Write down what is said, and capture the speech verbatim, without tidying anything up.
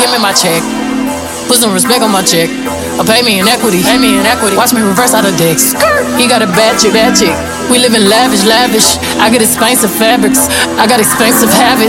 Give me my check. Put some respect on my check. Or pay me in equity. Pay me in equity. Watch me reverse out of dicks. He got a bad chick, bad chick. We live in lavish, lavish. I got expensive fabrics. I got expensive habits.